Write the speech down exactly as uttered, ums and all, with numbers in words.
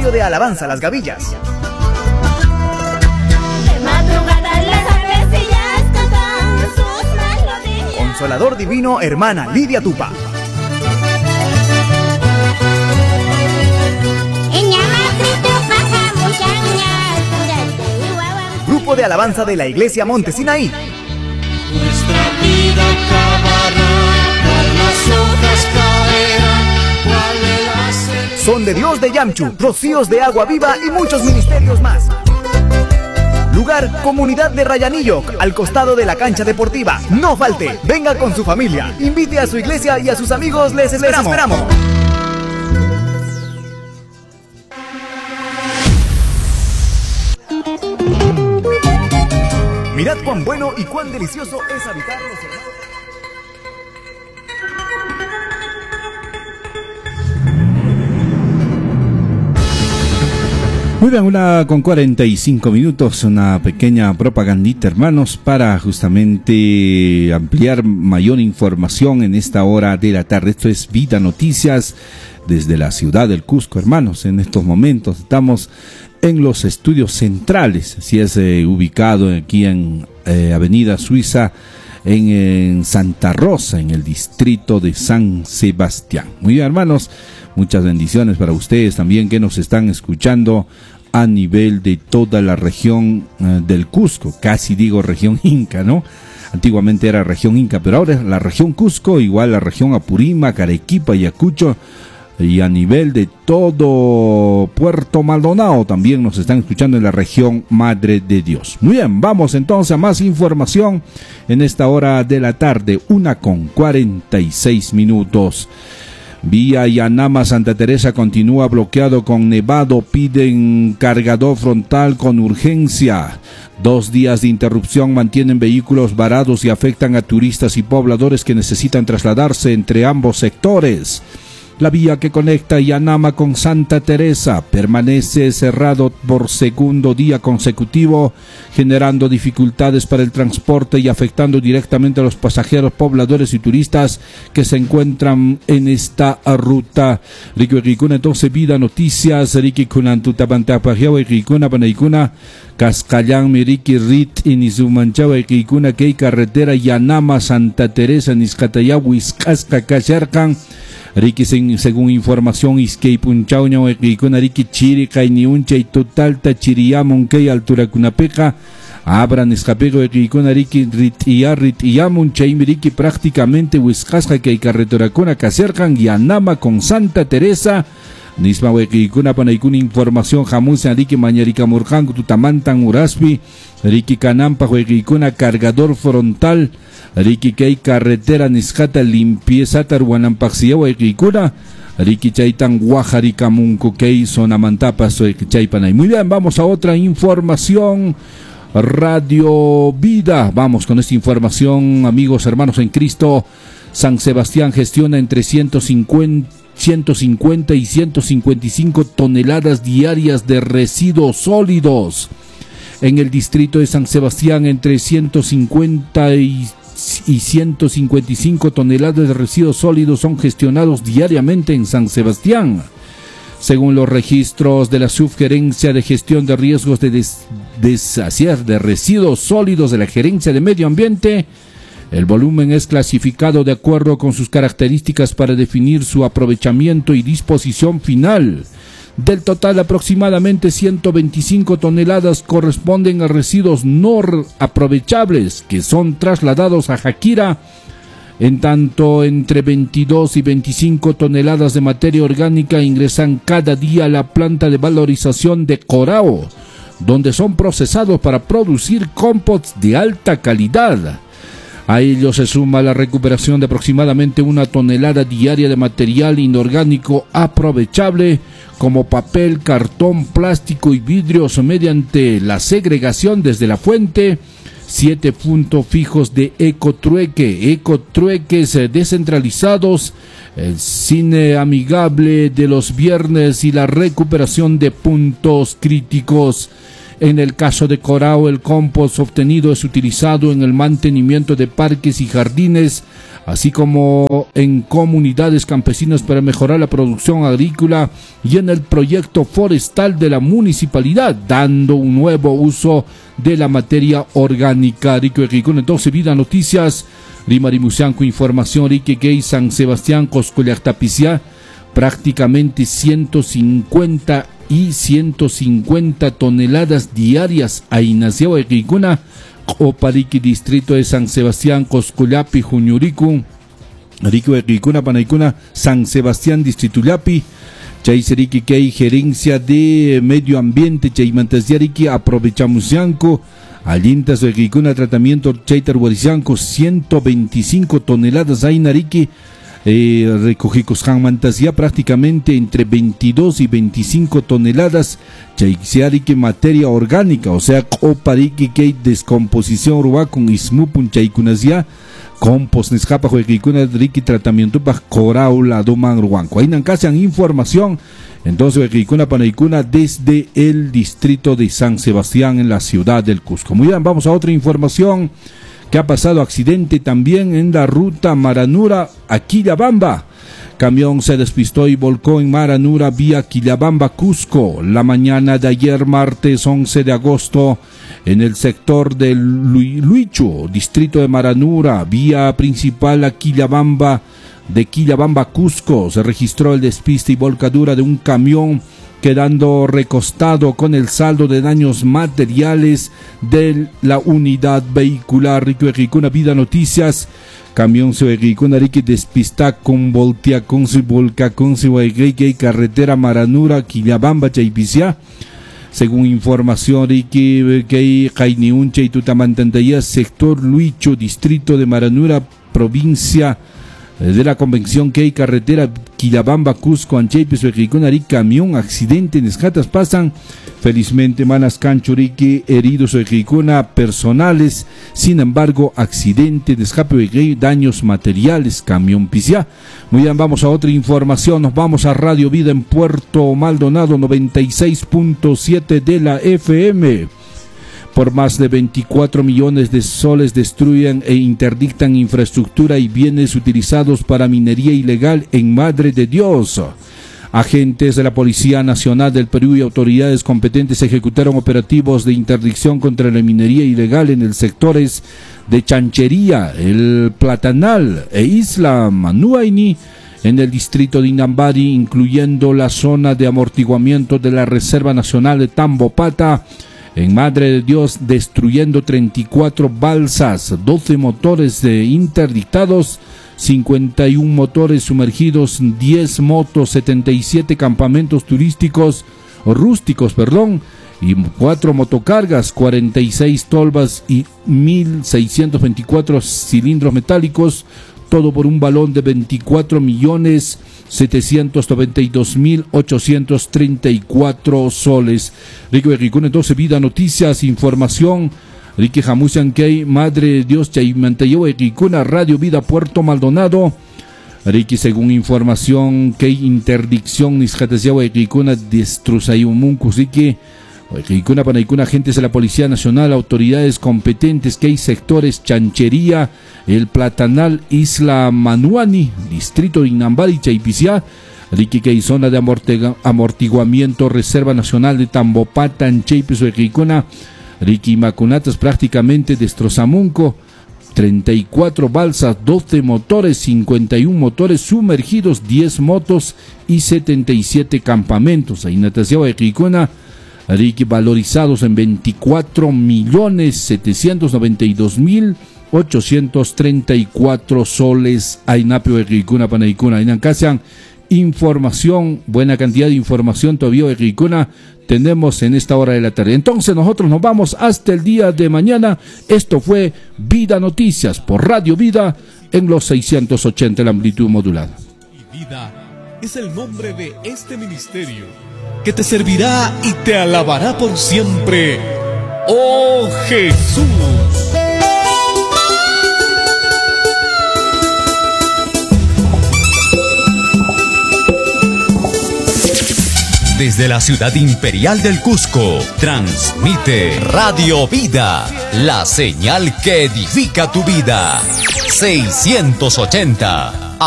Ministerio de Alabanza Las Gavillas. De madrugada las avecillas cantan sus melodías. Consolador Divino, hermana Lidia Tupa. Grupo de alabanza de la Iglesia Monte Sinaí. Nuestra vida acabará, las hojas caerán. Son de Dios de Yamchu, Rocíos de Agua Viva y muchos ministerios más. Lugar, Comunidad de Rayanillo, al costado de la cancha deportiva. No falte, venga con su familia, invite a su iglesia y a sus amigos, les esperamos. Les esperamos. Mirad cuán bueno y cuán delicioso es habitar los hermanos. Muy bien, una con cuarenta y cinco minutos, una pequeña propagandita, hermanos, para justamente ampliar mayor información en esta hora de la tarde. Esto es Vida Noticias desde la ciudad del Cusco, hermanos. En estos momentos estamos en los estudios centrales, si es eh, ubicado aquí en eh, Avenida Suiza, en, en Santa Rosa, en el distrito de San Sebastián. Muy bien, hermanos, muchas bendiciones para ustedes también que nos están escuchando a nivel de toda la región eh, del Cusco, casi digo región Inca, ¿no? Antiguamente era región Inca, pero ahora es la región Cusco, igual la región Apurímac, Arequipa, Ayacucho, y a nivel de todo Puerto Maldonado también nos están escuchando en la región Madre de Dios. Muy bien, vamos entonces a más información en esta hora de la tarde, una con cuarenta y seis minutos. Vía Yanama Santa Teresa continúa bloqueado con nevado, piden cargador frontal con urgencia. Dos días de interrupción mantienen vehículos varados y afectan a turistas y pobladores que necesitan trasladarse entre ambos sectores. La vía que conecta Yanama con Santa Teresa permanece cerrado por segundo día consecutivo, generando dificultades para el transporte y afectando directamente a los pasajeros, pobladores y turistas que se encuentran en esta ruta. Rico Ricuna, entonces, Vida Noticias, Ricky Kunantutabantapajiao y Ricuna Panaicuna, Cascallán, Miriki, Rit, Inizumanchao y Ricuna, Kei Carretera Yanama, Santa Teresa, Niscatayá, Huizcasca, Cacharcan, Riki, según información, Iskei Punchauña, Rikuna, Riki, Chiri, Kainiuncha y Totalta, Chiriamon, Kei, Altura Kunapeca, Abran, Escapego, Rikuna, Riki, Ritia, Ritiamun, Chaimriki, prácticamente, Huizcasca, Kei, Carretera Kuna, que acercan Yanama con Santa Teresa, Nisma, Rikuna, Panaikuna, información, Jamunza, Riki, Mañarica, Murjango, Tutamantan, Uraspi, Riki, Canampa, Rikuna, cargador frontal, Riki Kei carretera Niscata limpieza Tarhuanampaxia Rikuna, Riki Chaitan Guajarika Munku Kei Sonamantapa Chaipanay. Muy bien, vamos a otra información. Radio Vida. Vamos con esta información, amigos, hermanos en Cristo. San Sebastián gestiona entre ciento cincuenta y ciento cincuenta y cinco toneladas diarias de residuos sólidos. En el distrito de San Sebastián, entre ciento cincuenta y ciento cincuenta y cinco toneladas de residuos sólidos son gestionados diariamente en San Sebastián. Según los registros de la Subgerencia de Gestión de Riesgos de des Deshacer de Residuos Sólidos de la Gerencia de Medio Ambiente, el volumen es clasificado de acuerdo con sus características para definir su aprovechamiento y disposición final. Del total, aproximadamente ciento veinticinco toneladas corresponden a residuos no aprovechables que son trasladados a Jaquira, en tanto entre veintidós y veinticinco toneladas de materia orgánica ingresan cada día a la planta de valorización de Corao, donde son procesados para producir composts de alta calidad. A ello se suma la recuperación de aproximadamente una tonelada diaria de material inorgánico aprovechable como papel, cartón, plástico y vidrios mediante la segregación desde la fuente. Siete puntos fijos de ecotrueque, ecotrueques descentralizados, el cine amigable de los viernes y la recuperación de puntos críticos. En el caso de Corao, el compost obtenido es utilizado en el mantenimiento de parques y jardines, así como en comunidades campesinas para mejorar la producción agrícola y en el proyecto forestal de la municipalidad, dando un nuevo uso de la materia orgánica. Rico Ericón, entonces, Vida Noticias, Rimarimusianco, información, Rique Gay, San Sebastián, Coscollactapicia, prácticamente ciento cincuenta y ciento cincuenta toneladas diarias a Inaciao Ericuna, Opariqui, distrito de San Sebastián, Coscollapi, Juñuricu, Rico Ericuna, Panaicuna, San Sebastián, distrito Llapi, Chaiseriqui, que hay gerencia de medio ambiente, Chaimantasiariqui, aprovechamusianco, Alintas Ericuna, tratamiento Chaitar Huaricianco, ciento veinticinco toneladas a Inariqui, Eh, recogicos Mantasia, prácticamente entre veintidós y veinticinco toneladas, Chaixiarique, materia orgánica, o sea, Oparique, que descomposición ruba con Ismupun Chaikunasia, compost Nescapa, Juequicuna, Ricky, tratamiento para Coraula, Doman Ruanco. Ahí Nancasian, información. Entonces, Juequicuna, Panaicuna, desde el distrito de San Sebastián, en la ciudad del Cusco. Muy bien, vamos a otra información. Que ha pasado accidente también en la ruta Maranura a Quillabamba. Camión se despistó y volcó en Maranura vía Quillabamba, Cusco, la mañana de ayer, martes once de agosto, en el sector del Luicho, distrito de Maranura, vía principal a Quillabamba, de Quillabamba, Cusco. Se registró el despiste y volcadura de un camión, quedando recostado con el saldo de daños materiales de la unidad vehicular. Rico Ericuna, Vida Noticias, camión se Ericuna, Ricky despista con voltea con si volca con si y carretera Maranura, Quillabamba, Chaipicia. Según información, Ricky, que Jainiuncha y Tutamantantaya, sector Luicho, distrito de Maranura, provincia de la convención que hay carretera Quillabamba, Cusco, Anchaypes, Huequiconari, camión, accidente en escatas pasan, felizmente manas canchurique, heridos Huequicona, personales, sin embargo, accidente de escape, daños materiales, camión Pisia. Muy bien, vamos a otra información, nos vamos a Radio Vida en Puerto Maldonado, noventa y seis punto siete de la F M. Por más de veinticuatro millones de soles destruyen e interdictan infraestructura y bienes utilizados para minería ilegal en Madre de Dios. Agentes de la Policía Nacional del Perú y autoridades competentes ejecutaron operativos de interdicción contra la minería ilegal en los sectores de Chanchería, El Platanal e Isla Manuaini, en el distrito de Inambari, incluyendo la zona de amortiguamiento de la Reserva Nacional de Tambopata, en Madre de Dios, destruyendo treinta y cuatro balsas, doce motores de interdictados, cincuenta y un motores sumergidos, diez motos, setenta y siete campamentos turísticos, rústicos, perdón, y cuatro motocargas, cuarenta y seis tolvas y mil seiscientos veinticuatro cilindros metálicos, todo por un valor de veinticuatro millones setecientos noventa y dos mil ochocientos treinta y cuatro soles. Rico Ericún, entonces, Vida Noticias, información. Rique Jamusian Key, Madre de Dios, Chaimantayo Ericuna, Radio Vida, Puerto Maldonado. Ricky, según información, que interdicción Nisjatasiao Ericuna, destruzayumuncu, Ricky. Ericuna, Panaicuna, agentes de la Policía Nacional, autoridades competentes, que hay sectores Chanchería, El Platanal, Isla Manuani, distrito de Inambari, Chaipicia, Ricky, que hay zona de amortiguamiento, Reserva Nacional de Tambopata, Anchaypis, Ericuna, Ricky Macunatas, prácticamente destrozamunco, treinta y cuatro balsas, doce motores, cincuenta y un motores sumergidos, diez motos y setenta y siete campamentos. Ahí Natasiao Ericuna, Ricky, valorizados en veinticuatro millones setecientos noventa y dos mil ochocientos treinta y cuatro soles. Ainapio Ericuna, Panaicuna, Inancasian, información, buena cantidad de información todavía Ericuna tenemos en esta hora de la tarde. Entonces nosotros nos vamos hasta el día de mañana. Esto fue Vida Noticias por Radio Vida en los seiscientos ochenta, la amplitud modulada. Y Vida es el nombre de este ministerio que te servirá y te alabará por siempre. ¡Oh Jesús! desde la ciudad imperial del Cusco, transmite Radio Vida, la señal que edifica tu vida. seiscientos ochenta.